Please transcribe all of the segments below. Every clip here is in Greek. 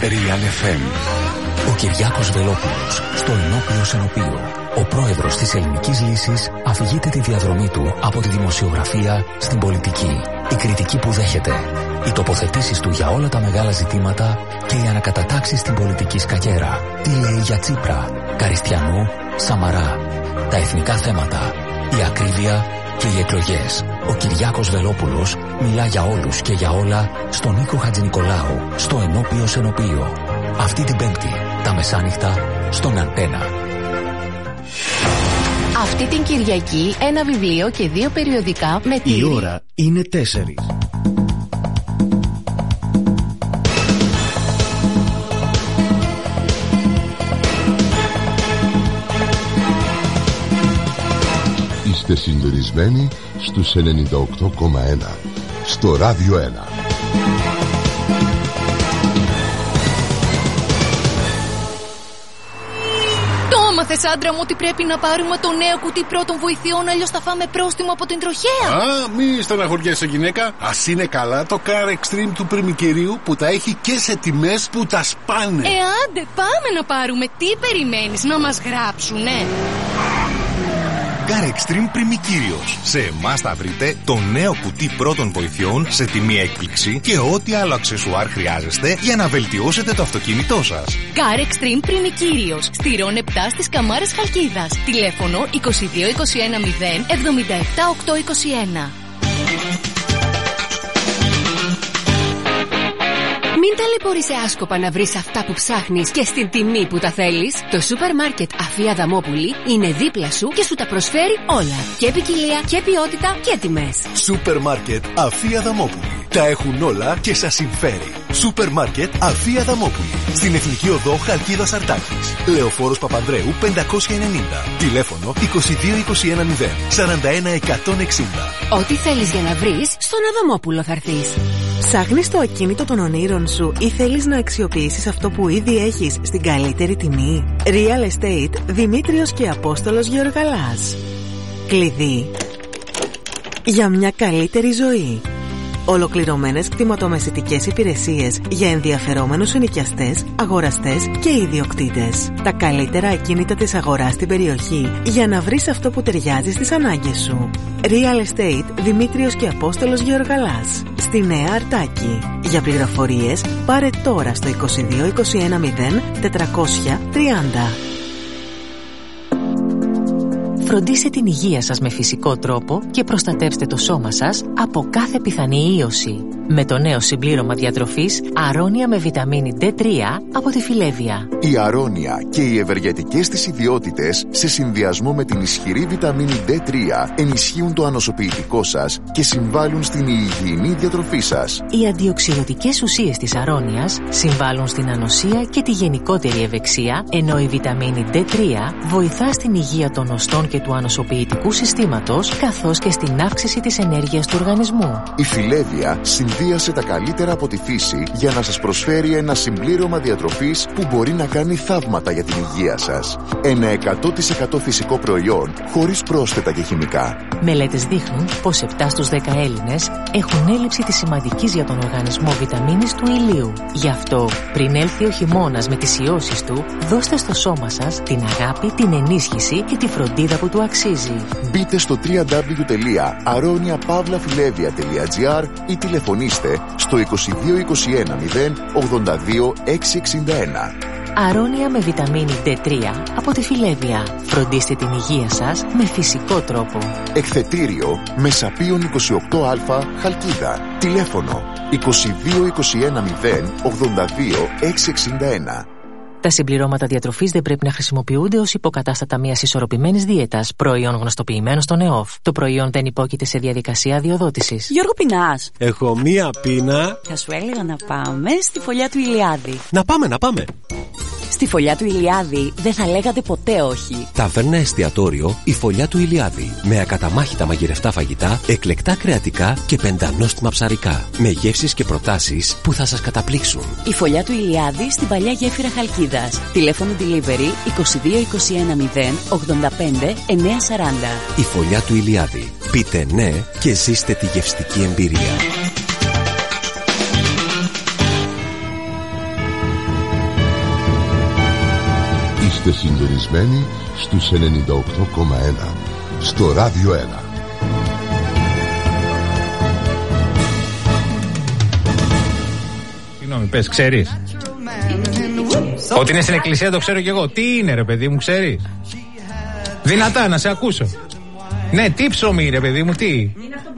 Real FM. Ο Κυριάκος Βελόπουλος στο ενώπιο σενοπείο. Ο πρόεδρος της Ελληνικής Λύσης αφηγείται τη διαδρομή του από τη δημοσιογραφία στην πολιτική. Η κριτική που δέχεται. Οι τοποθετήσεις του για όλα τα μεγάλα ζητήματα και οι ανακατατάξεις στην πολιτική σκακέρα. Τι λέει για Τσίπρα, Καριστιανού, Σαμαρά. Τα εθνικά θέματα. Η ακρίβεια και οι εκλογές. Ο Κυριάκος Βελόπουλος μιλά για όλους και για όλα στον Νίκο Χατζηνικολάου στο ενώπιο σενοπείο. Αυτή την Πέμπτη, τα μεσάνυχτα, στον Αντένα. Αυτή την Κυριακή, ένα βιβλίο και 2 περιοδικά με τύρι. Η ώρα είναι 4. Είστε συντονισμένοι στους 98,1 στο Ράδιο 1. Μάθες, άντρα μου, ότι πρέπει να πάρουμε το νέο κουτί πρώτων βοηθειών, αλλιώς θα φάμε πρόστιμο από την τροχέα. Μη στεναχωριέσαι, γυναίκα. Ας είναι καλά το Car Extreme του Πριμικυρίου που τα έχει και σε τιμές που τα σπάνε. Άντε, πάμε να πάρουμε. Τι περιμένεις, να μας γράψουνε? Car Extreme Πριμικύριος. Σε εμάς θα βρείτε το νέο κουτί πρώτων βοηθειών σε τιμή έκπληξη και ό,τι άλλο αξεσουάρ χρειάζεστε για να βελτιώσετε το αυτοκίνητό σας. Car Extreme Πριμικύριος. Στη Ρον 7 στις Καμάρες Χαλκίδας. Τηλέφωνο 2221 0 77 821. Μην ταλαιπωρείσαι άσκοπα να βρεις αυτά που ψάχνεις και στην τιμή που τα θέλεις. Το σούπερ μάρκετ Αφία Αδαμόπουλη είναι δίπλα σου και σου τα προσφέρει όλα. Και ποικιλία και ποιότητα και τιμές. Σούπερ μάρκετ Αφία Αδαμόπουλη. Τα έχουν όλα και σας συμφέρει. Σούπερ μάρκετ Αφία Αδαμόπουλη. Στην Εθνική Οδό Χαλκίδας Αρτάκης. Λεωφόρος Παπανδρέου 590. Τηλέφωνο 2221 0 41 160. Ό,τι θέλεις για να βρεις, στον Αδαμόπουλο θα έρθεις. Ψάχνεις το ακίνητο των ονείρων σου ή θέλεις να αξιοποιήσεις αυτό που ήδη έχεις στην καλύτερη τιμή? Real Estate Δημήτριος και Απόστολος Γεωργαλάς. Κλειδί για μια καλύτερη ζωή. Ολοκληρωμένες κτηματομεσητικές υπηρεσίες για ενδιαφερόμενους ενοικιαστές, αγοραστές και ιδιοκτήτες. Τα καλύτερα ακίνητα της αγοράς στην περιοχή για να βρεις αυτό που ταιριάζει στις ανάγκες σου. Real Estate Δημήτριος και Απόστολος Γεωργαλάς. Στη Νέα Αρτάκη. Για πληροφορίες πάρε τώρα στο 2221 0 430. Φροντίστε την υγεία σας με φυσικό τρόπο και προστατεύστε το σώμα σας από κάθε πιθανή ίωση. Με το νέο συμπλήρωμα διατροφής Αρώνια με βιταμίνη D3 από τη Φιλέβια. Η Αρώνια και οι ευεργετικές της ιδιότητες σε συνδυασμό με την ισχυρή βιταμίνη D3 ενισχύουν το ανοσοποιητικό σας και συμβάλλουν στην υγιεινή διατροφή σας. Οι αντιοξυδοτικές ουσίες της Αρώνιας συμβάλλουν στην ανοσία και τη γενικότερη ευεξία, ενώ η βιταμίνη D3 βοηθά στην υγεία των οστών και του ανοσοποιητικού συστήματος, καθώς και στην αύξηση της ενέργειας του οργανισμού. Η Φιλέβια συνδύασε τα καλύτερα από τη φύση για να σας προσφέρει ένα συμπλήρωμα διατροφής που μπορεί να κάνει θαύματα για την υγεία σας. Ένα 100% φυσικό προϊόν, χωρίς πρόσθετα και χημικά. Μελέτες δείχνουν πως 7 στους 10 Έλληνες έχουν έλλειψη της σημαντικής για τον οργανισμό βιταμίνης του ηλίου. Γι' αυτό, πριν έλθει ο χειμώνας με τις ιώσεις του, δώστε στο σώμα σας την αγάπη, την ενίσχυση και τη φροντίδα που του αξίζει. Μπείτε στο www.aroniapavlafilevia.gr ή τηλεφωνήστε στο 2221 0 82 661. Αρώνια με βιταμίνη D3 από τη Φιλέβια. Φροντίστε την υγεία σας με φυσικό τρόπο. Εκθετήριο Μεσαπίων 28α Χαλκίδα. Τηλέφωνο 2221 0 82 661. Τα συμπληρώματα διατροφής δεν πρέπει να χρησιμοποιούνται ως υποκατάστατα μιας ισορροπημένης δίαιτας, προϊόν γνωστοποιημένο στον ΕΟΦ. Το προϊόν δεν υπόκειται σε διαδικασία αδειοδότησης. Γιώργο, πεινάς? Έχω μία πείνα. Θα σου έλεγα να πάμε στη φωλιά του Ηλιάδη. Να πάμε. Στη φωλιά του Ηλιάδη δεν θα λέγατε ποτέ όχι. Ταβέρνα εστιατόριο η Φωλιά του Ηλιάδη. Με ακαταμάχητα μαγειρευτά φαγητά, εκλεκτά κρεατικά και πεντανόστιμα ψαρικά. Με γεύσεις και προτάσεις που θα σας καταπλήξουν. Η Φωλιά του Ηλιάδη στην παλιά γέφυρα Χαλκίδας. Τηλέφωνο delivery 2221 0 85 940. Η Φωλιά του Ηλιάδη. Πείτε ναι και ζήστε τη γευστική εμπειρία. Είστε συντονισμένοι στους 98,1 στο Ράδιο 1. Συγγνώμη, πες, ξέρεις? Ότι είναι στην εκκλησία το ξέρω κι εγώ. Τι είναι ρε παιδί μου, ξέρεις? Δυνατά να σε ακούσω. Ναι, τι ψωμί ρε παιδί μου, τι?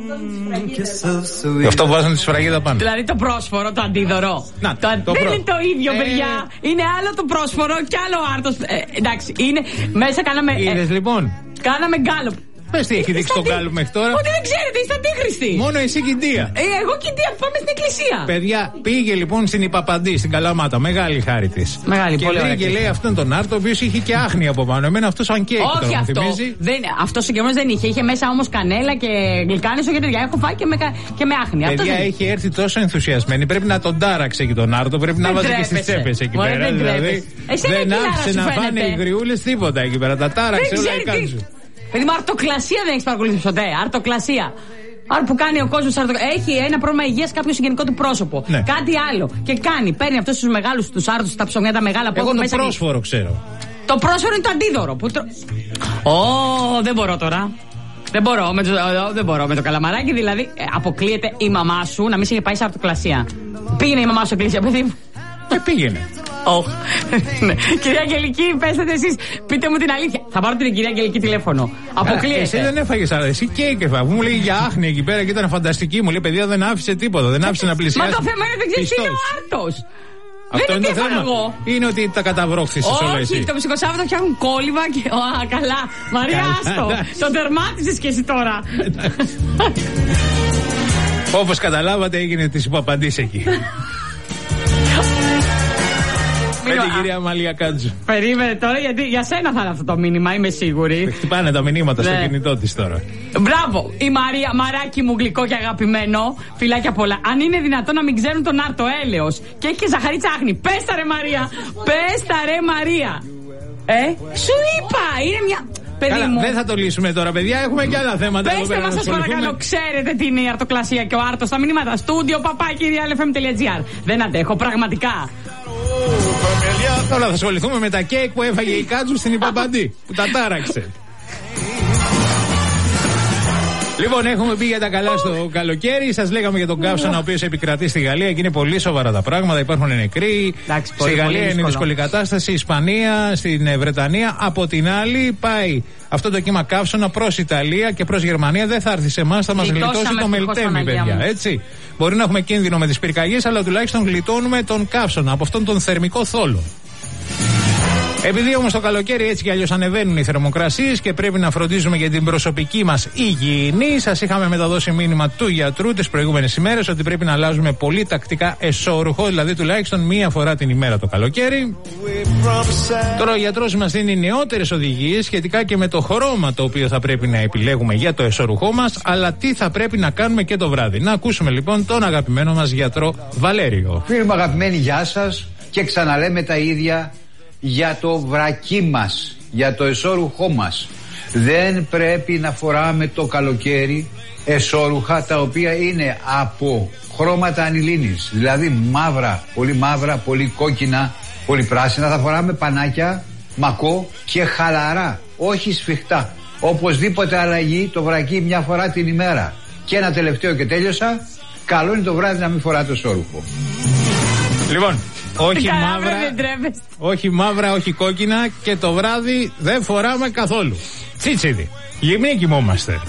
Αυτό που βάζουν τη σφραγίδα πάνω. Δηλαδή το πρόσφορο, το αντίδωρο. Να, δεν είναι το ίδιο, παιδιά. Είναι άλλο το πρόσφορο και άλλο άρτος. Εντάξει, είναι. Μέσα κάναμε. Είδες λοιπόν. Κάναμε γκάλωπ. Πες τι έχει δείξει τον γκάλωπ μέχρι τώρα. Ότι δεν ξέρετε, είστε αντίχρηστοι. Μόνο εσύ κηντεία. Εγώ κηντεία, πάμε στην εκκλησία. Παιδιά, πήγε λοιπόν στην Ιπαπαντή, στην Καλαμάτα. Μεγάλη χάρη της. Μεγάλη, πολύ ωραία. Και λέει αυτόν τον άρτο, ο οποίος είχε και άχνη από πάνω. Εμένα αυτό σαν κέικ. Όχι αυτό. Αυτό συγκεκριμένο δεν είχε. Είχε μέσα όμως κανέλα και γλυκάνισο και τέτοια. Έχω φάει και με άχνη. Παιδιά, έχει έρθει τόσο ενθουσιασμένη. Πρέπει να τον τάραξε και τον άρτο. Πρέπει να βάζει και στις τσέπες εκεί πέρα. Δηλαδή δεν άφησε να φάνε οι γριούλες τίποτα εκεί πέρα. Τα τάραξε όλα οι κάτω. Παιδί μου, αρτοκλασία δεν έχει παρακολουθήσει ποτέ. Αρτοκλασία. Άρα που κάνει ο κόσμος έχει ένα πρόβλημα υγείας κάποιο συγγενικό του πρόσωπο. Ναι. Κάτι άλλο. Και κάνει, παίρνει αυτούς τους μεγάλους, τους άρτους, τα ψωμιά, τα μεγάλα που έχουν μέσα. Εγώ το πρόσφορο ξέρω. Το πρόσφορο είναι το αντίδωρο. Δεν μπορώ τώρα. Δεν μπορώ με το καλαμαράκι, δηλαδή αποκλείεται η μαμά σου να μην σε είχε πάει σε αρτοκλασία. Πήγαινε η μαμά σου εκκλησία, παιδί μου. Πήγαινε. Ναι. Κυρία Αγγελική, πέστε εσείς, πείτε μου την αλήθεια. Θα πάρω την κυρία Αγγελική τηλέφωνο. Αποκλείεται. Εσύ δεν έφαγες, αλλά εσύ και έκεφα. Μου λέει για άχνη εκεί πέρα και ήταν φανταστική. Μου λέει παιδιά δεν άφησε τίποτα, δεν άφησε να πλησιάσει. Μα το θέμα είναι δεν ξέρεις τι είναι ο άρτος. Αυτό είναι το θέμα. Είναι ότι τα καταβρόχθησες όλα εσύ. Όχι, το Ψυχοσάββατο φτιάχνουν κόλληβα και. Καλά. Μαρία, άστο. Το τερμάτισες και εσύ τώρα. Όπως καταλάβατε, έγινε της Ιπαπαντής εκεί. Με την κυρία Μαλία Κάτζου. Περίμενε τώρα, γιατί για σένα θα είναι αυτό το μήνυμα, είμαι σίγουρη. Χτυπάνε τα μηνύματα στο κινητό της τώρα. Μπράβο, η Μαρία, μαράκι μου γλυκό και αγαπημένο. Φιλάκια πολλά. Αν είναι δυνατόν να μην ξέρουν τον άρτο έλεος και έχει και ζαχαρίτσα άχνη. Πες τα ρε Μαρία. Πες τα ρε Μαρία. Σου είπα, είναι μια. Καλά, δεν θα το λύσουμε τώρα, παιδιά. Έχουμε και άλλα θέματα. Πέστε μας, σας παρακαλώ, ξέρετε τι είναι η αρτοκλασία και ο άρτος. Τα μηνύματα στούντιο papakirialfm.gr. Δεν αντέχω, πραγματικά. Τώρα θα ασχοληθούμε με τα κέικ που έφαγε η Κάτζου στην Ιπαπαντή, που τα τάραξε. Λοιπόν, έχουμε πει για τα καλά στο καλοκαίρι. Σας λέγαμε για τον καύσωνα ο οποίος επικρατεί στη Γαλλία και είναι πολύ σοβαρά τα πράγματα. Υπάρχουν νεκροί. Στη Γαλλία είναι δύσκολη κατάσταση. Ισπανία, στην Βρετανία. Από την άλλη, πάει αυτό το κύμα καύσωνα προς Ιταλία και προς Γερμανία. Δεν θα έρθει σε εμάς, θα μας γλιτώσει το Μελτέμι, παιδιά. Έτσι. Μπορεί να έχουμε κίνδυνο με τις πυρκαγιές, αλλά τουλάχιστον γλιτώνουμε τον καύσωνα από αυτόν τον θερμικό θόλο. Επειδή όμως το καλοκαίρι έτσι κι αλλιώς ανεβαίνουν οι θερμοκρασίες και πρέπει να φροντίζουμε για την προσωπική μας υγιεινή, σας είχαμε μεταδώσει μήνυμα του γιατρού τις προηγούμενες ημέρες ότι πρέπει να αλλάζουμε πολύ τακτικά εσώρουχο, δηλαδή τουλάχιστον μία φορά την ημέρα το καλοκαίρι. Τώρα ο γιατρός μας δίνει νεότερες οδηγίες σχετικά και με το χρώμα το οποίο θα πρέπει να επιλέγουμε για το εσώρουχό μας, αλλά τι θα πρέπει να κάνουμε και το βράδυ. Να ακούσουμε λοιπόν τον αγαπημένο μας γιατρό Βαλέριο. Φίλοι μου αγαπημένοι, γεια σας και ξαναλέμε τα ίδια. Για το βρακί μας, για το εσώρουχό μας. Δεν πρέπει να φοράμε το καλοκαίρι εσώρουχα τα οποία είναι από χρώματα ανηλίνης. Δηλαδή μαύρα, πολύ κόκκινα, πολύ πράσινα. Θα φοράμε πανάκια, μακό και χαλαρά, όχι σφιχτά. Οπωσδήποτε αλλαγή το βρακί μια φορά την ημέρα. Και ένα τελευταίο και τέλειωσα. Καλό είναι το βράδυ να μην φοράτε εσώρουχο. Λοιπόν, όχι μαύρα, όχι κόκκινα και το βράδυ δεν φοράμε καθόλου. Τσίτσιδι. Γυμνοί κοιμόμαστε.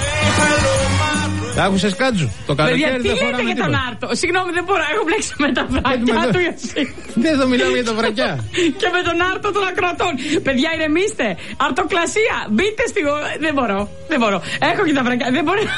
Τα άκουσες Κάτζου? Το καλοκαίρι δεν φοράμε τίποτα. Για τον άρτο. Συγγνώμη, δεν μπορώ, έχω μπλέξει με τα βρακιά του. Δεν εδώ μιλάμε για τα βρακιά. Και με τον άρτο των ακροατών. Παιδιά, ηρεμήστε. Αρτοκλασία. Μπείτε στη. Δεν μπορώ. Έχω και τα βρακιά. Δεν μπορώ.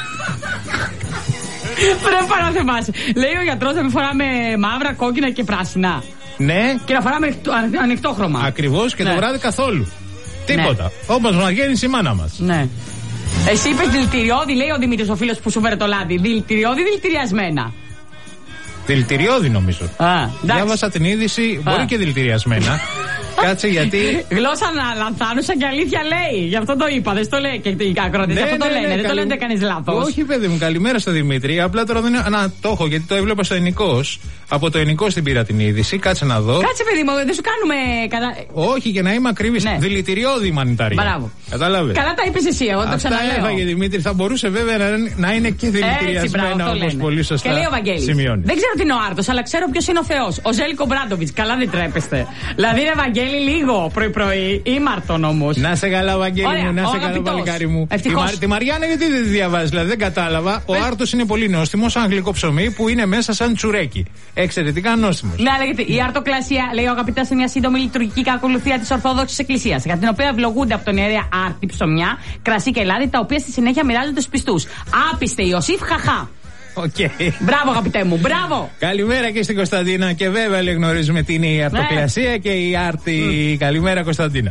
Πρέπει να θυμάσαι. Λέει ο γιατρός να μην φοράμε μαύρα, κόκκινα και πράσινα. Ναι. Και να φοράμε ανοιχτό χρώμα. Ακριβώς και το βράδυ καθόλου. Τίποτα. Όπως μας βγαίνει η μάνα μας. Ναι. Εσύ είπες δηλητηριώδη, λέει ο Δημήτρης ο φίλος που σου φέρε το λάδι. Δηλητηριώδη, δηλητηριασμένα. Δηλητηριώδη νομίζω. Διάβασα την είδηση, μπορεί και δηλητηριασμένα. Κάτσε γιατί. Γλώσσα λανθάνουσα και αλήθεια λέει. Γι' αυτό το είπα. Δεν το λέει και οι ακροατές. Αυτό το λένε. Δεν το λένε κανείς λάθος. Όχι, παιδί μου, καλημέρα στο Δημήτρη. Απλά τώρα δεν είναι. Να, το έχω γιατί το έβλεπα στο Ενικός. Από το Ενικός την πήρα την είδηση. Κάτσε να δω. Κάτσε, παιδί μου, δεν σου κάνουμε. Όχι, για να είμαι ακριβής. Ναι. Δηλητηριώδη μανιτάρια. Μπράβο. Κατάλαβε. Καλά τα είπες εσύ, εγώ το ξαναλέω. Αυτά έφαγε Δημήτρη. Θα μπορούσε βέβαια να είναι και δηλητηριασμένα όπως πολύ σωστά. Και λέει ο Βαγγέλης. Σημειώνει. Δεν ξέρω τι είναι ο Άρτος, αλλά ξέρω ποιος είναι ο Θεός. Ο Ζέλικο Μπράντοβιτς. Καλά δεν τρέπεστε. Δηλαδή, ρε Βαγγέλη, λίγο πρωί-πρωί. Ήμαρτον όμως. Να σε καλά, Βαγγέλη μου, να σε καλά, παλικάρι μου. Τη Μαριάννα, γιατί δεν τη διαβάζει, δηλαδή δεν κατάλαβα. Ο Άρτος είναι πολύ νόστιμο, σαν γλυκό ψωμί που είναι μέσα σαν τσουρέκι. Εξαιρετικά νόστιμο. Ναι, λέγεται η Αρτοκλασία, λέει ο αγαπητάς, είναι μια σύντομη λειτουργική ακολουθία της Ορθόδοξης Εκκλησίας, για την οποία ευλογούνται από τον ιερέα Άρτη ψωμιά, κρασί και λάδι, τα οποία στη συνέχεια μοιράζονται στους πιστούς. Άπιστε Ιωσήφ, χαχά. Okay. Μπράβο, αγαπητέ μου, μπράβο! Καλημέρα και στην Κωνσταντίνα. Και βέβαια λέει, γνωρίζουμε τι είναι η Αρτοκλασία και η Άρτη. Καλημέρα, Κωνσταντίνα.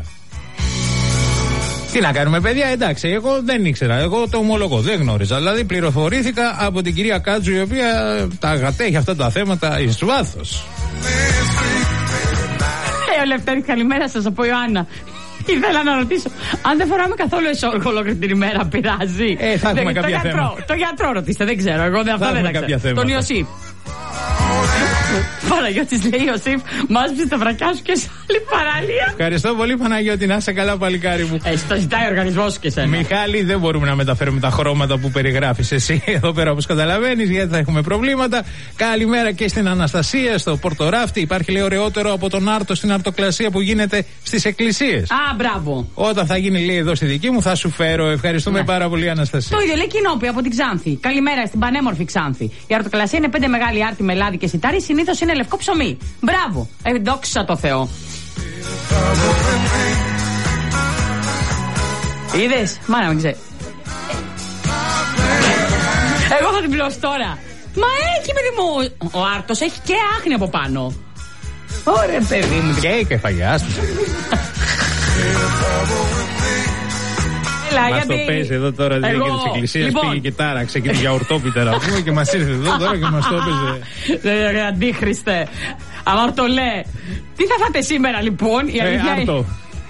Τι να κάνουμε, παιδιά, εντάξει, εγώ δεν ήξερα. Εγώ το ομολογώ, δεν γνώριζα. Δηλαδή, πληροφορήθηκα από την κυρία Κάτζου, η οποία τα αγατέχει αυτά τα θέματα εις βάθος. Ο Λευτέρης, καλημέρα σας από Ιωάννα. Ήθελα να ρωτήσω, αν δεν φοράμε καθόλου εσόργο ολόκληρη την ημέρα, πειράζει? Θα έχουμε κάποια θέματα. Το γιατρό ρωτήστε, δεν ξέρω. Εγώ αυτά δεν τα ξέρω. Τον Ιωσήφ. Παναγιώτης λέει Ιωσήφ, μάσπισε τα βρακιά σου και σε άλλη παραλία. Ευχαριστώ πολύ, Παναγιώτη, να είσαι καλά, παλικάρι μου. Το ζητάει ο οργανισμός σου και σένα. Μιχάλη, δεν μπορούμε να μεταφέρουμε τα χρώματα που περιγράφεις εσύ εδώ πέρα, όπως καταλαβαίνεις, γιατί θα έχουμε προβλήματα. Καλημέρα και στην Αναστασία, στο Πορτοράφτη. Υπάρχει, λέει, ωραιότερο από τον Άρτο στην Αρτοκλασία που γίνεται στις εκκλησίες. Α, μπράβο. Όταν θα γίνει, λέει, εδώ στη δική μου, θα σου φέρω. Ευχαριστούμε πάρα πολύ, Αναστασία. Το ίδιο λέει Κοινόπη από την Ξάνθη. Καλημέρα στην πανέμορφη Ξάνθη. Η Αρτοκλασία είναι 5 μεγάλη άρτη με λάδι και σιτάρι. Συνήθως είναι λευκό ψωμί. Μπράβο. Δόξα τω Θεώ. Είδες, μάνα μην ξέρει. Εγώ θα την πληρώσω τώρα. Μα έχει, παιδί μου. Ο Άρτος έχει και άχνη από πάνω. Ωραία, παιδί μου. Και κεφαλιάστηκε. Μας το παίζει εδώ τώρα τη διοίκηση της εκκλησίας. Πήγε και τάραξε και τη γιαουρτόπιτα να πούμε και μας ήρθε εδώ τώρα και μας το έπαιζε. Αντίχριστε. Αμαρτωλέ. Τι θα φάτε σήμερα λοιπόν? Η αλήθεια είναι.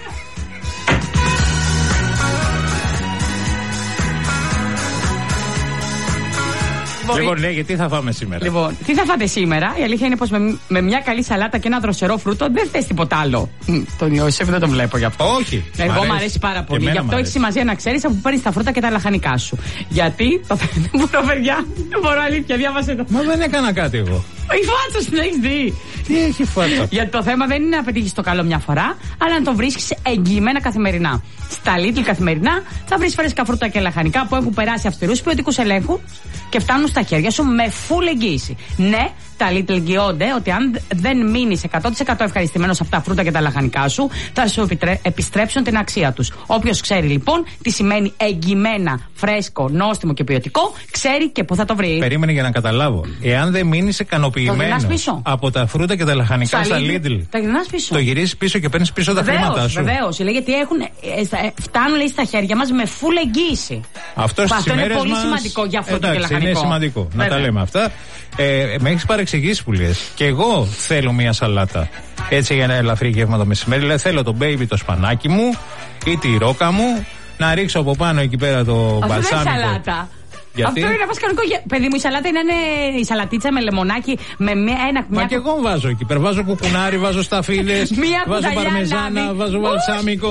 Λοιπόν, ναι, γιατί θα φάμε σήμερα? Λοιπόν, τι θα φάτε σήμερα? Η αλήθεια είναι πως με μια καλή σαλάτα και ένα δροσερό φρούτο δεν θες τίποτα άλλο. Τον Ιωσήφ δεν τον βλέπω γι' αυτό. Όχι. Εγώ μου αρέσει πάρα πολύ. Γι' αυτό έχει σημασία να ξέρεις από πού παίρνεις τα φρούτα και τα λαχανικά σου. Γιατί δεν μπορώ, παιδιά. Δεν μπορώ, αλήθεια, διάβασε το. Μα δεν έκανα κάτι εγώ. Η φάτσα την έχεις δει. Τι έχει φάτσα? Γιατί το θέμα δεν είναι να πετύχεις το καλό μια φορά, αλλά να το βρίσκεις εγγυημένα καθημερινά. Στα Lidl καθημερινά θα βρεις φρέσκα φρούτα και λαχανικά που έχουν περάσει αυστηρούς ποιοτικούς ελέγχους και φτάνουν στα χέρια σου με full εγγύηση. Ναι, τα Lidl εγγυώνται ότι αν δεν μείνεις 100% ευχαριστημένος από τα φρούτα και τα λαχανικά σου, θα σου επιστρέψουν την αξία τους. Όποιος ξέρει λοιπόν τι σημαίνει εγγυημένα, φρέσκο, νόστιμο και ποιοτικό, ξέρει και πού θα το βρει. Περίμενε για να καταλάβω. Εάν δεν μείνεις ικανοποιημένος από τα φρούτα και τα λαχανικά στα Lidl, το γυρίζεις πίσω και παίρνεις πίσω τα χρήματά σου. Βεβαίως, λέει, γιατί φτάνουν, λέει, στα χέρια μας με full εγγύηση. Αυτό είναι πολύ σημαντικό για αυτό το λαχανικό. Είναι σημαντικό να τα λέμε αυτά. Με έχεις παρεξηγήσει που λες. Και εγώ θέλω μια σαλάτα. Έτσι για ένα ελαφρύ γεύμα το μεσημέρι. Δηλαδή θέλω το baby το σπανάκι μου ή τη ρόκα μου. Να ρίξω από πάνω εκεί πέρα το μπαλσάμικο. Αυτό είναι σαλάτα. Γιατί? Αυτό είναι βασικό. Παιδί μου, η σαλάτα είναι η σαλατίτσα με λεμονάκι. Μα και εγώ βάζω εκεί πέρα. Βάζω κουκουνάρι, βάζω σταφίδες, βάζω παρμεζάνα, βάζω μπαλσάμικο.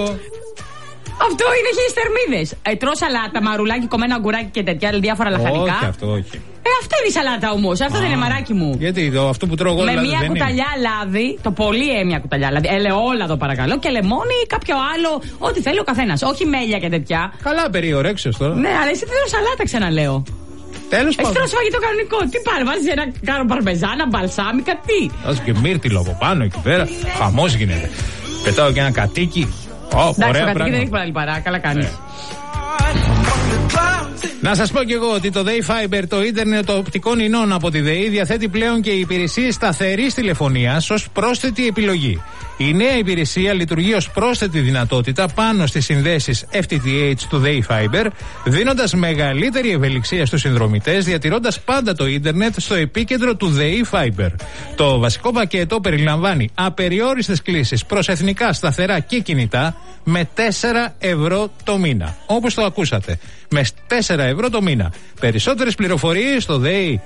Αυτό είναι χίλιες θερμίδες. Τρως σαλάτα, μαρουλάκι, κομμένο αγκουράκι και τέτοια διάφορα λαχανικά. Όχι, αυτό όχι. Αυτό είναι η σαλάτα όμως. Αυτό δεν είναι μαράκι μου. Γιατί αυτό που τρώω εγώ με δηλαδή, μια κουταλιά λάδι, το πολύ μια κουταλιά λάδι, ελαιόλαδο παρακαλώ, και λεμόνι ή κάποιο άλλο, ό,τι θέλει ο καθένας. Όχι μέλια και τέτοια. Καλά, περιορέξιος τώρα. Ναι, αλλά εσύ θέλω σαλάτα, ξαναλέω. Τέλος πάντων. Έχεις τρώσει φαγητό κανονικό. Τι πάρει, βάζεις ένα κάρο παρμεζάνα, μπαλσάμικα, τι. Βάζω και μύρτιλο από πάνω εκεί πέρα. Χαμός γίνεται. Πετάω και ένα κατίκι. Εντάξει, το κατοίκι δεν έχει πολλά λιπαρά, καλά κάνεις. Να σας πω κι εγώ ότι το Day Fiber, το ίντερνετ των οπτικών ινών από τη ΔΕΗ, διαθέτει πλέον και υπηρεσίες σταθερής τηλεφωνίας ως πρόσθετη επιλογή. Η νέα υπηρεσία λειτουργεί ως πρόσθετη δυνατότητα πάνω στις συνδέσεις FTTH του Day Fiber, δίνοντας μεγαλύτερη ευελιξία στους συνδρομητές, διατηρώντας πάντα το ίντερνετ στο επίκεντρο του Day Fiber. Το βασικό πακέτο περιλαμβάνει απεριόριστες κλήσεις προς εθνικά, σταθερά και κινητά με 4 ευρώ το μήνα. Όπως το ακούσατε. Με 4 ευρώ το μήνα. Περισσότερες πληροφορίες στο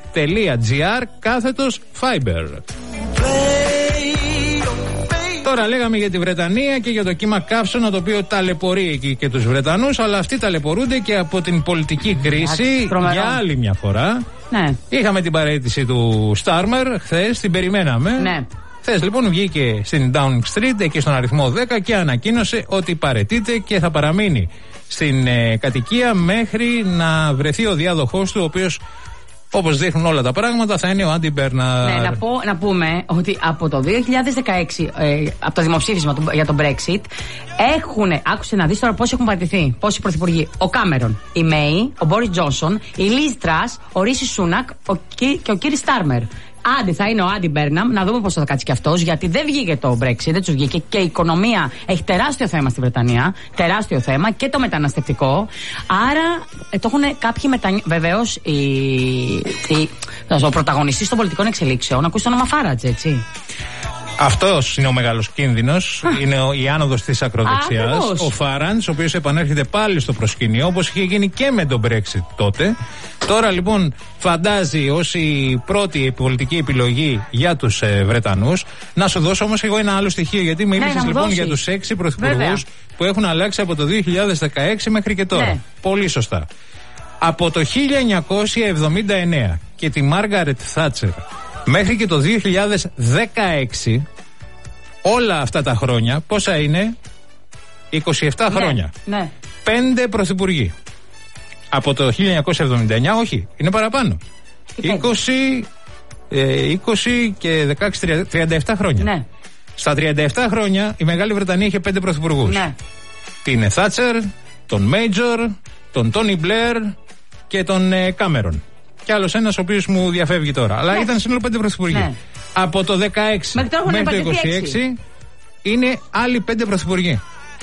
dei.gr/Fiber. Τώρα λέγαμε για τη Βρετανία και για το κύμα καύσωνα, το οποίο ταλαιπωρεί εκεί και τους Βρετανούς, αλλά αυτοί ταλαιπωρούνται και από την πολιτική κρίση για άλλη μια φορά. Ναι. Είχαμε την παραίτηση του Στάρμερ χθες, την περιμέναμε. Ναι. Χθες λοιπόν βγήκε στην Downing Street, εκεί στον αριθμό 10, και ανακοίνωσε ότι παραιτείται και θα παραμείνει στην κατοικία μέχρι να βρεθεί ο διάδοχός του, ο οποίος, όπως δείχνουν όλα τα πράγματα, θα είναι ο Άντι Μπέρναρ. Ναι, να πούμε ότι από το 2016, από το δημοψήφισμα για τον Brexit, άκουσε να δεις τώρα πόσοι έχουν παραιτηθεί, πόσοι πρωθυπουργοί. Ο Κάμερον, η Μέη, ο Μπόρις Τζόνσον, η Λίζ Τρας, ο Ρίση Σούνακ και ο κύριος Στάρμερ. Άντε, θα είναι ο Άντι Μπέρναμ, να δούμε πώς θα κάτσει κι αυτός, γιατί δεν βγήκε το Brexit, δεν τους βγήκε, και η οικονομία έχει τεράστιο θέμα στη Βρετανία, τεράστιο θέμα, και το μεταναστευτικό. Άρα το έχουν κάποιοι βεβαίως ο πρωταγωνιστής των πολιτικών εξελίξεων, ακούσει το όνομα Φάρατζ, έτσι. Αυτός είναι ο μεγάλος κίνδυνος. Είναι η άνοδος της ακροδεξιάς. Ο Φάραντς, ο οποίος επανέρχεται πάλι στο προσκήνιο, όπως είχε γίνει και με τον Brexit τότε. Τώρα λοιπόν φαντάζει ως η πρώτη πολιτική επιλογή για τους Βρετανούς. Να σου δώσω όμως εγώ ένα άλλο στοιχείο, γιατί μίλησες λοιπόν για τους 6 πρωθυπουργούς που έχουν αλλάξει από το 2016 μέχρι και τώρα. Ναι. Πολύ σωστά. Από το 1979 και τη Μάργαρετ Θάτσερ μέχρι και το 2016, όλα αυτά τα χρόνια, πόσα είναι? 27 χρόνια. Ναι. 5 πρωθυπουργοί. Από το 1979, όχι, είναι παραπάνω. 20 και 16, 37 χρόνια. Ναι. Στα 37 χρόνια η Μεγάλη Βρετανία είχε 5 πρωθυπουργούς. Ναι. Την Θάτσερ, τον Μέιτζορ, τον Τόνι Μπλερ και τον Κάμερον. Και άλλος ένας ο οποίος μου διαφεύγει τώρα. Αλλά ήταν σύνολο 5 πρωθυπουργοί. Ναι. Από το 16 μέχρι το 26 είναι άλλοι 5 πρωθυπουργοί.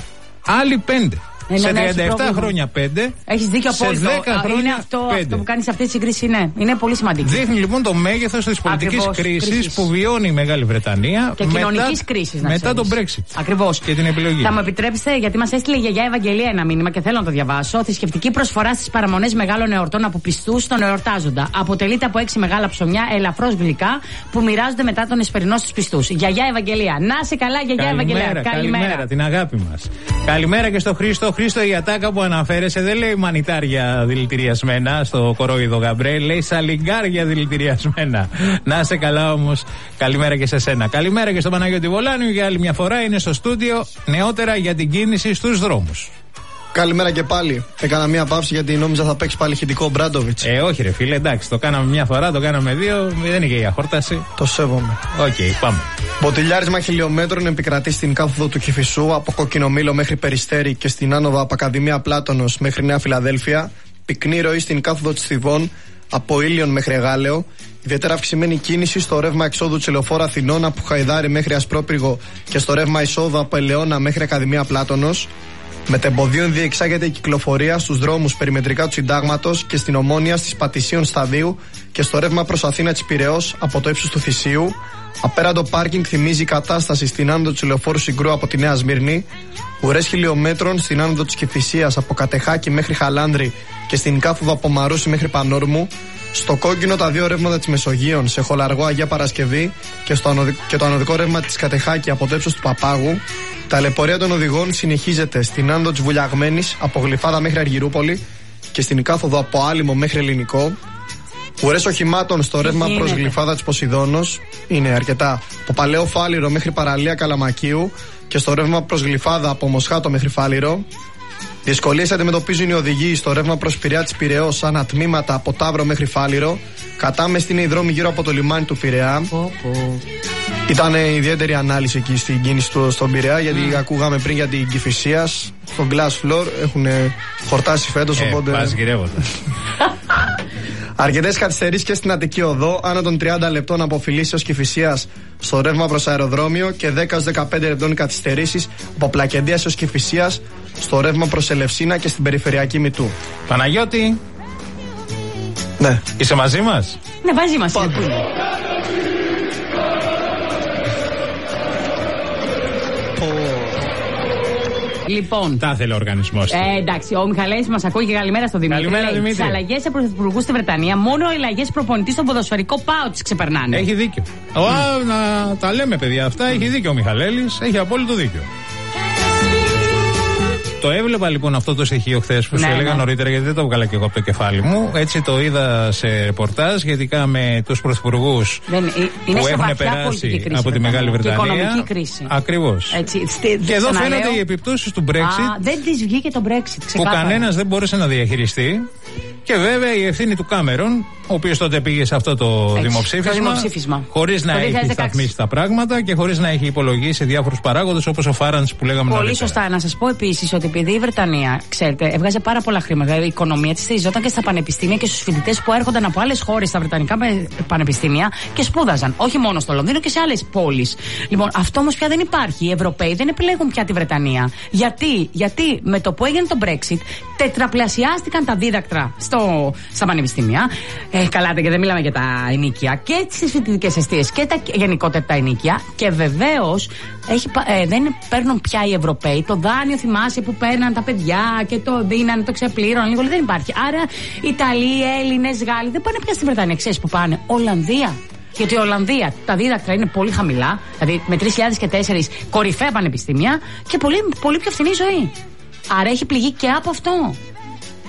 Άλλοι 5. Σε 37 χρόνια 5. Έχεις δίκιο απόλυτο. Σε 10 χρόνια είναι αυτό που κάνεις αυτή τη σύγκριση, ναι. Είναι πολύ σημαντική. Δείχνει λοιπόν το μέγεθος της πολιτικής κρίσης που βιώνει η Μεγάλη Βρετανία. Και κοινωνικής κρίσης, μετά τον Brexit. Ακριβώς. Και την επιλογή. Θα μου επιτρέψετε, γιατί μας έστειλε η γιαγιά Ευαγγελία ένα μήνυμα και θέλω να το διαβάσω. Θρησκευτική προσφορά στις παραμονές μεγάλων εορτών από πιστούς στον εορτάζοντα. Αποτελείται από 6 μεγάλα ψωμιά ελαφρώς γλυκά που μοιράζονται μετά τον εσπερινό στους πιστούς. Γιαγιά Ευαγγελία. Να σε καλά, γιαγιά Ευαγγελία. Καλημέρα, την αγάπη μας. Καλημέρα και στο Χρήστο. Χρήστο, η ατάκα που αναφέρεσαι δεν λέει μανιτάρια δηλητηριασμένα στο κορόιδο Γαμπρέ, λέει σαλιγκάρια δηλητηριασμένα. Να είσαι καλά όμως. Καλημέρα και σε σένα. Καλημέρα και στον Παναγιώτη Βολάνιο, για άλλη μια φορά είναι στο στούντιο νεότερα για την κίνηση στους δρόμους. Καλημέρα και πάλι. Έκανα μια παύση γιατί νόμιζα θα παίξει πάλι ηχητικό Μπράντοβιτς. Όχι ρε φίλε, εντάξει, το κάναμε μια φορά, το κάναμε 2, δεν είχε για χόρταση. Το σέβομαι. Οκ, πάμε. Μποτιλιάρισμα χιλιόμετρων επικρατεί στην κάθοδο του Κηφισού από Κοκκινομήλο μέχρι Περιστέρι και στην άνοδο από Ακαδημία Πλάτωνος μέχρι Νέα Φιλαδέλφια. Πυκνή ροή στην κάθοδο της Θηβών από Ήλιον μέχρι Εγάλεο. Ιδιαίτερα αυξημένη κίνηση στο ρεύμα εξόδου της Λεωφόρου Αθηνών από Χαϊδάρι μέχρι Ασπρόπυργο και στο ρεύμα εισόδου από Ελαιώνα μέχρι Ακαδημία Πλάτωνος. Μετεμποδίων διεξάγεται η κυκλοφορία στους δρόμους περιμετρικά του Συντάγματος και στην Ομόνια στις Πατησίων Σταδίου και στο ρεύμα προς Αθήνα της Πειραιώς από το ύψος του Θησίου. Απέραντο πάρκινγκ θυμίζει η κατάσταση στην άνοδο του Λεωφόρου Συγκρού από τη Νέα Σμύρνη. Ουρές χιλιόμετρων στην άνοδο της Κηφισίας από Κατεχάκη μέχρι Χαλάνδρη και στην κάθοδο από Μαρούσι μέχρι Πανόρμου. Στο κόκκινο τα 2 ρεύματα της Μεσογείων σε Χολαργό Αγία Παρασκευή και το ανωδικό ρεύμα της Κατεχάκη από το ύψος του Παπάγου. Ταλαιπωρία των οδηγών συνεχίζεται στην άνοδο της Βουλιαγμένης από Γλυφάδα μέχρι Αργυρούπολη και στην κάθοδο από Άλυμο μέχρι Ελληνικό. Ουρές οχημάτων στο ρεύμα προς Γλυφάδα της Ποσειδώνος είναι αρκετά. Από Παλαιό Φάληρο μέχρι Παραλία Καλαμακίου και στο ρεύμα προς Γλυφάδα από Μοσχάτο μέχρι Φάληρο. Δυσκολίες αντιμετωπίζουν οι οδηγοί στο ρεύμα προς Πειραιά της Πειραιώς σαν τμήματα από Ταύρο μέχρι Φάληρο. Κατάμεστη είναι οι δρόμοι γύρω από το λιμάνι του Πειραιά. Ήταν ιδιαίτερη ανάλυση εκεί στην κίνηση του στον Πειραιά, γιατί ακούγαμε πριν για την Κηφισίας. Στο Glass Floor έχουν χορτάσει φέτος, οπότε. Πας γυρεύοντας. Αρκετές καθυστερήσεις και στην Αττική Οδό, άνω των 30 λεπτών από Φιλίσσεως Κηφισίας στο ρεύμα προς αεροδρόμιο και 10-15 λεπτών καθυστερήσεις από Πλακεντίας έως Κηφισίας στο ρεύμα προς Ελευσίνα και στην περιφερειακή Μητού. Παναγιώτη. Ναι. Είσαι μαζί μας? Ναι, μαζί μας. Λοιπόν. Τα ήθελε ο οργανισμός. Εντάξει, ο Μιχαλέης μας ακούει και καλημέρα στο Δημήτρη. Καλημέρα, Δημήτρη. Τις αλλαγές σε πρωθυπουργούς στη Βρετανία, μόνο οι αλλαγές προπονητή στον ποδοσφαιρικό ΠΑΟ τις ξεπερνάνε. Έχει δίκιο. Να τα λέμε, παιδιά, αυτά. Έχει δίκιο ο Μιχαλέλης. Έχει απόλυτο δίκιο. Το έβλεπα λοιπόν αυτό το στοιχείο χθες που σου έλεγα νωρίτερα, γιατί δεν το έβγαλα και εγώ από το κεφάλι μου. Έτσι το είδα σε ρεπορτάζ σχετικά με τους πρωθυπουργούς που έχουν περάσει από τη Μεγάλη Βρετανία. Και οικονομική κρίση. Ακριβώς. Και εδώ φαίνονται οι επιπτώσεις του Brexit. Δεν της βγήκε το Brexit, που κανένας δεν μπόρεσε να διαχειριστεί. Και βέβαια η ευθύνη του Κάμερον, ο οποίος τότε πήγε σε αυτό το δημοψήφισμα, χωρίς να έχει σταθμίσει τα πράγματα και χωρίς να έχει υπολογίσει διάφορους παράγοντες όπως ο Φάραντς που λέγαμε νωρίτερα. Πολύ σωστά. Να σας πω επίσης ότι επειδή η Βρετανία, ξέρετε, έβγαζε πάρα πολλά χρήματα, δηλαδή η οικονομία της στηριζόταν και στα πανεπιστήμια και στους φοιτητές που έρχονταν από άλλες χώρες στα βρετανικά πανεπιστήμια και σπούδαζαν. Όχι μόνο στο Λονδίνο και σε άλλες πόλεις. Λοιπόν, αυτό όμως πια δεν υπάρχει. Οι Ευρωπαίοι δεν επιλέγουν πια τη Βρετανία. Γιατί με το που έγινε το Brexit τετραπλασιάστηκαν τα δίδακτρα στα πανεπιστήμια. Καλά, και δεν μιλάμε για τα ενίκια και τις φοιτητικές εστίες και γενικότερα τα ενίκια. Και βεβαίως δεν παίρνουν πια οι Ευρωπαίοι το δάνειο, θυμάσαι, που παίρναν τα παιδιά και το δίνανε, το ξεπλήρωναν λίγο. Δεν υπάρχει. Άρα Ιταλοί, Έλληνες, Γάλλοι δεν πάνε πια στη Βρετανία. Ξέρεις που πάνε? Ολλανδία. Γιατί η Ολλανδία τα δίδακτρα είναι πολύ χαμηλά, δηλαδή με 3.004 κορυφαία πανεπιστήμια και πολύ, πολύ πιο φθηνή ζωή. Άρα έχει πληγεί και από αυτό.